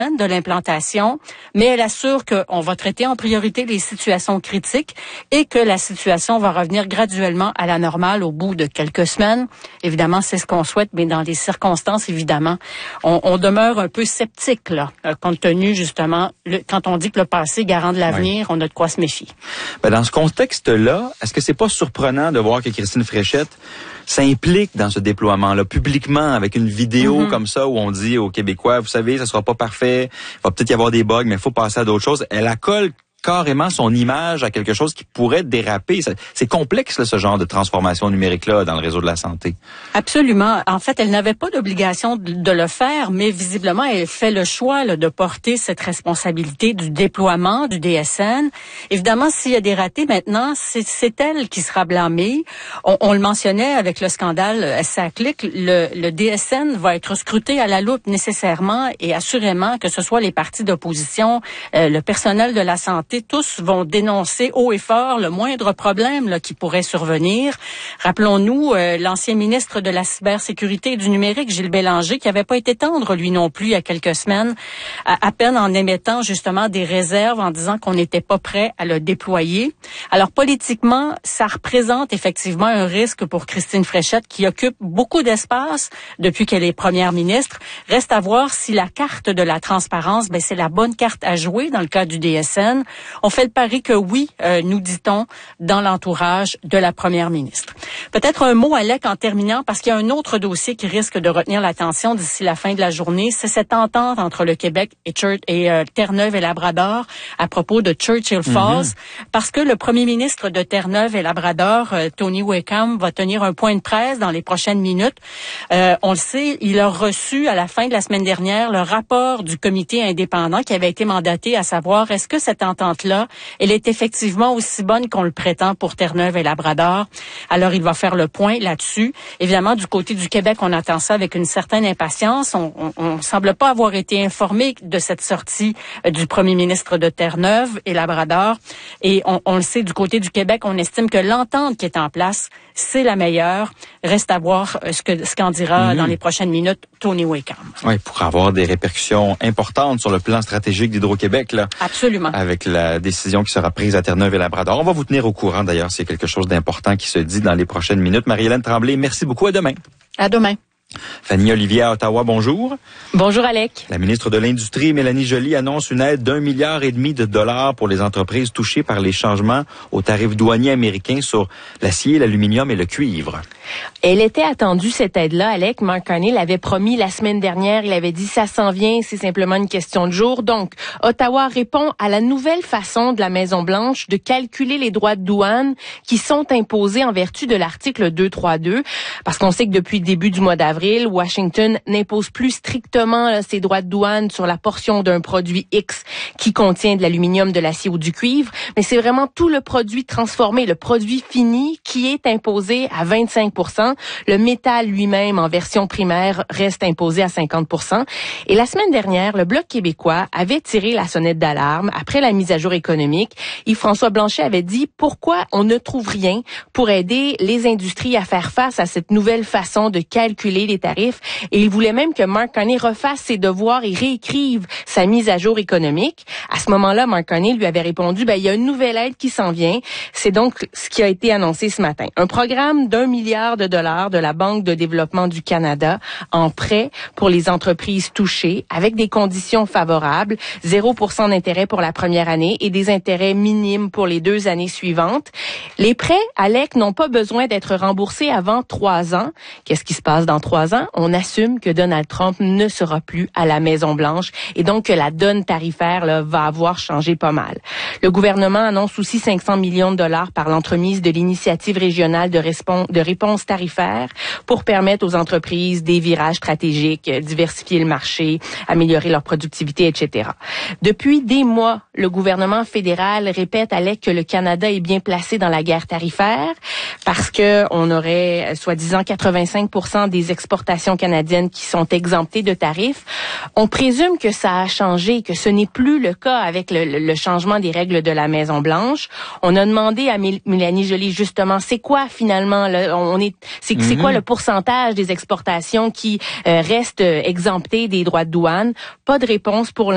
de l'implantation, mais elle assure qu'on va traiter en priorité les situations critiques et que la situation va revenir graduellement à la normale au bout de quelques semaines. Évidemment, c'est ce qu'on souhaite, mais dans les circonstances, évidemment, on demeure un peu sceptique, là, compte tenu, justement, quand on dit que le passé garant de l'avenir, on a de quoi se méfier. Dans ce contexte-là, est-ce que c'est pas surprenant de voir que Christine Fréchette s'implique dans ce déploiement-là publiquement avec une vidéo comme ça où on dit aux Québécois, vous savez, ça sera pas parfait, il va peut-être y avoir des bugs, mais il faut passer à d'autres choses. Elle accole carrément son image à quelque chose qui pourrait déraper. C'est complexe, là, ce genre de transformation numérique-là dans le réseau de la santé. Absolument. En fait, elle n'avait pas d'obligation de le faire, mais visiblement, elle fait le choix là, de porter cette responsabilité du déploiement du DSN. Évidemment, s'il y a des ratés maintenant, c'est elle qui sera blâmée. On le mentionnait avec le scandale SACLIC, le DSN va être scruté à la loupe nécessairement et assurément, que ce soit les partis d'opposition, le personnel de la santé, tous vont dénoncer haut et fort le moindre problème là, qui pourrait survenir. Rappelons-nous l'ancien ministre de la cybersécurité et du numérique, Gilles Bélanger, qui n'avait pas été tendre, lui non plus, il y a quelques semaines, à peine en émettant justement des réserves en disant qu'on n'était pas prêt à le déployer. Alors politiquement, ça représente effectivement un risque pour Christine Fréchette, qui occupe beaucoup d'espace depuis qu'elle est première ministre. Reste à voir si la carte de la transparence, c'est la bonne carte à jouer dans le cas du DSN. On fait le pari que oui, nous dit-on, dans l'entourage de la première ministre. Peut-être un mot, Alec, en terminant, parce qu'il y a un autre dossier qui risque de retenir l'attention d'ici la fin de la journée. C'est cette entente entre le Québec et Terre-Neuve et Labrador à propos de Churchill Falls, parce que le premier ministre de Terre-Neuve et Labrador, Tony Wickham, va tenir un point de presse dans les prochaines minutes. On le sait, il a reçu à la fin de la semaine dernière le rapport du comité indépendant qui avait été mandaté à savoir est-ce que cette entente-là, elle est effectivement aussi bonne qu'on le prétend pour Terre-Neuve et Labrador. Alors, il va faire le point là-dessus. Évidemment, du côté du Québec, on attend ça avec une certaine impatience. On semble pas avoir été informé de cette sortie du premier ministre de Terre-Neuve et Labrador. Et on le sait, du côté du Québec, on estime que l'entente qui est en place, c'est la meilleure. Reste à voir ce qu'en dira dans les prochaines minutes Tony Wickham. Oui, pour avoir des répercussions importantes sur le plan stratégique d'Hydro-Québec, là. Absolument. Avec la décision qui sera prise à Terre-Neuve et Labrador. On va vous tenir au courant, d'ailleurs, s'il y a quelque chose d'important qui se dit dans les prochaines minutes. Marie-Hélène Tremblay, merci beaucoup. À demain. À demain. Fanny Olivier à Ottawa, bonjour. Bonjour, Alec. La ministre de l'Industrie, Mélanie Joly, annonce une aide d'1,5 milliard de $ pour les entreprises touchées par les changements aux tarifs douaniers américains sur l'acier, l'aluminium et le cuivre. Elle était attendue, cette aide-là, Alec. Mark Carney l'avait promis la semaine dernière. Il avait dit ça s'en vient, c'est simplement une question de jours. Donc, Ottawa répond à la nouvelle façon de la Maison-Blanche de calculer les droits de douane qui sont imposés en vertu de l'article 232. Parce qu'on sait que depuis le début du mois d'avril, Washington n'impose plus strictement ses droits de douane sur la portion d'un produit X qui contient de l'aluminium, de l'acier ou du cuivre, mais c'est vraiment tout le produit transformé, le produit fini qui est imposé à 25%. Le métal lui-même en version primaire reste imposé à 50%. Et la semaine dernière, le Bloc québécois avait tiré la sonnette d'alarme après la mise à jour économique. Yves-François Blanchet avait dit pourquoi on ne trouve rien pour aider les industries à faire face à cette nouvelle façon de calculer les tarifs, et il voulait même que Mark Carney refasse ses devoirs et réécrive sa mise à jour économique. À ce moment-là, Mark Carney lui avait répondu, il y a une nouvelle aide qui s'en vient. C'est donc ce qui a été annoncé ce matin. Un programme d'1 milliard de dollars de la Banque de développement du Canada en prêt pour les entreprises touchées avec des conditions favorables, 0% d'intérêt pour la première année et des intérêts minimes pour les 2 années suivantes. Les prêts, Alec, n'ont pas besoin d'être remboursés avant 3 ans. Qu'est-ce qui se passe dans 3 ans? On assume que Donald Trump ne sera plus à la Maison-Blanche et donc que la donne tarifaire va avoir changé pas mal. Le gouvernement annonce aussi 500 millions de dollars par l'entremise de l'initiative régionale de réponse tarifaire pour permettre aux entreprises des virages stratégiques, diversifier le marché, améliorer leur productivité, etc. Depuis des mois, le gouvernement fédéral répète, Alec, que le Canada est bien placé dans la guerre tarifaire parce que on aurait, soi-disant, 85% des exportations canadiennes qui sont exemptées de tarifs. On présume que ça a changé, que ce n'est plus le cas avec le changement des règles de la Maison-Blanche. On a demandé à Mélanie Joly, justement, c'est quoi finalement, c'est quoi le pourcentage des exportations qui restent exemptées des droits de douane? Pas de réponse pour